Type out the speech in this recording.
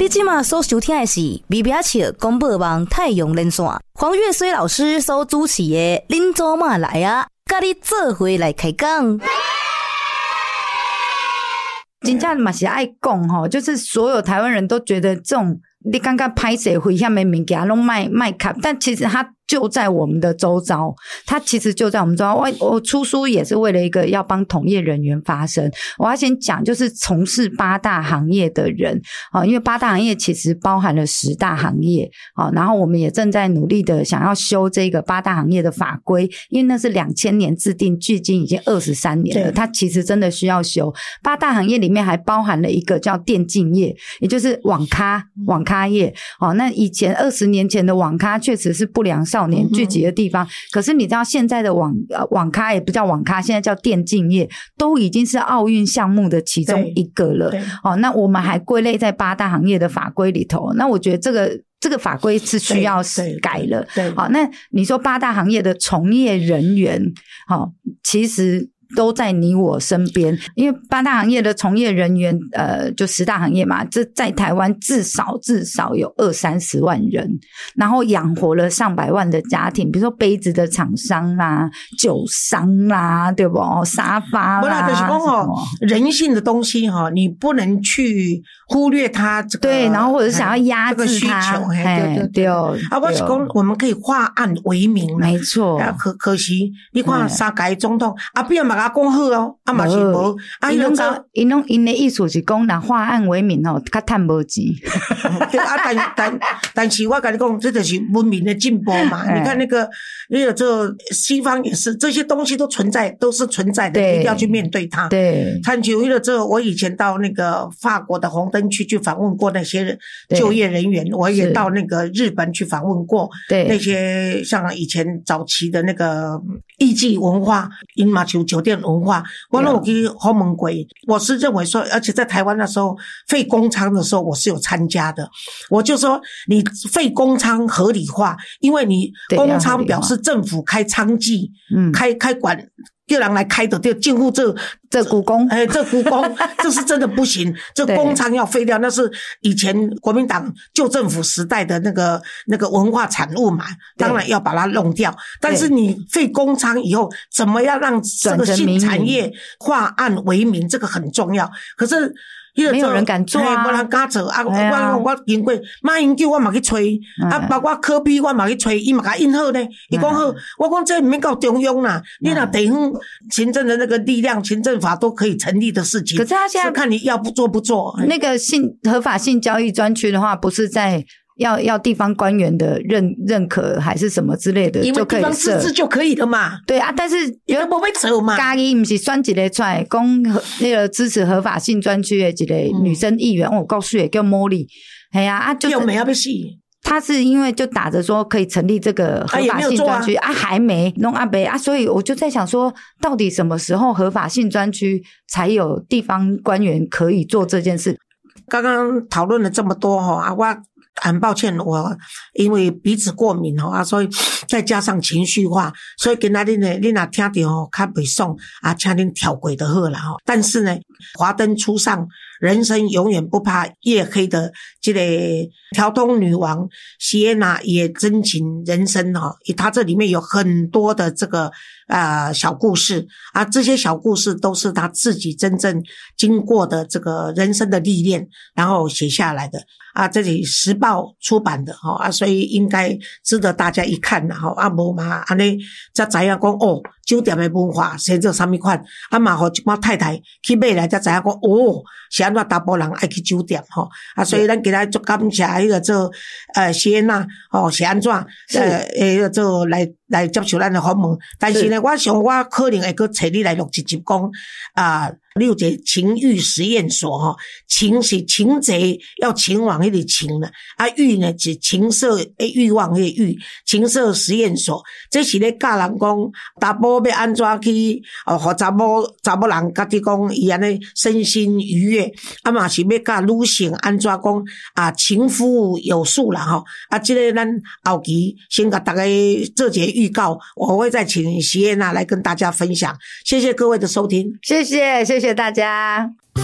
你现在所收听的是微表笑广播网太阳连线，黄月水老师所主持的恁祖妈来啊，跟你做伙来开讲。 真正嘛是爱讲吼，就是所有台湾人都觉得这种你刚刚拍摄会下面物件拢卖看，但其实它就在我们的周遭，它其实就在我们周遭。我出书也是为了一个要帮同业人员发声。我要先讲，就是从事8大行业的人因为8大行业其实包含了10大行业然后我们也正在努力的想要修这个8大行业的法规，因为那是2000年制定，距今已经23年了，它其实真的需要修。8大行业里面还包含了一个叫电竞业，也就是网咖业那以前20年前的网咖确实是不良少年聚集的地方，可是你知道现在的网咖也不叫网咖，现在叫电竞业，都已经是奥运项目的其中一个了那我们还归类在8大行业的法规里头，那我觉得这个法规是需要改了。好，那你说8大行业的从业人员其实都在你我身边，因为8大行业的从业人员就10大行业嘛，这在台湾至少有20-30万人，然后养活了上百万的家庭，比如说杯子的厂商啦、酒商啦，对不？沙发啦， 就是说人性的东西你不能去忽略它这个对，然后或者是想要压制它、 这个需求，对我是说我们可以化暗为明， 没错。 可惜你看3届总统不要嘛讲好嘛是无因的意思是讲若化暗为明较赚无钱但是我跟你讲这就是文明的进步嘛你看那个这西方也是，这些东西都是存在的，一定要去面对它。 对， 看就我以前到那个法国的红灯区去访问过那些就业人员，我也到那个日本去访问过那些像以前早期的那个艺伎文化、因嘛像酒店文化，我都有去访问过。我是认为说，而且在台湾的时候废公娼的时候我是有参加的，我就说你废公娼合理化，因为你公娼表示政府开娼妓开馆叫人来开的，就政府这股公这股公这是真的不行，这公娼要废掉，那是以前国民党旧政府时代的那个文化产物嘛，当然要把它弄掉。但是你废公娼以后，怎么样让这个性产业化暗为明，这个很重要。可是没有人敢做没人敢做我经过马英九我嘛去催包括柯 P 我嘛去催，他嘛给他印好呢，他说好，我说这不免到中央啦，你那地方行政的那个力量行政法都可以成立的事情， 可是他现在是看你要不做那个合法性交易专区的话，不是在要地方官员的认可还是什么之类的， 因为地方自治就可以了嘛。 对但是有不会走嘛？ 嘉义不是选一个出来讲那个支持合法性专区的一个女生议员，我告诉你叫茉莉，就是又没要被戏。 他是因为就打着说可以成立这个合法性专区还没弄所以我就在想说，到底什么时候合法性专区才有地方官员可以做这件事？ 刚刚讨论了这么多我很抱歉，我因为鼻子过敏所以再加上情绪化，所以今仔日呢，你若听到较袂爽请恁跳过就好了但是呢，华灯初上，人生永远不怕夜黑的这个调通女王席耶娜也真情人生她这里面有很多的这个小故事这些小故事都是她自己真正经过的这个人生的历练，然后写下来的这里时报出版的所以应该值得大家一看无嘛安尼才知影讲酒店的文化是做什么款嘛互一寡太太去买来才知影讲是安怎大部分人爱去酒店所以咱今日就感谢迄个做席耶娜是安怎做来接受咱的访问，但是呢我想我可能会去找你来录一集讲你有一个情欲实验所情是情贼要情往那里情了欲呢是情色欲望那个欲，情色实验所这是咧教人讲查某要安怎去互查某人家己讲伊安尼身心愉悦嘛是要教女性安怎讲情夫有术啦这个咱后期先给大家做一个预告，我会再请席耶娜来跟大家分享。谢谢各位的收听， 谢谢大家。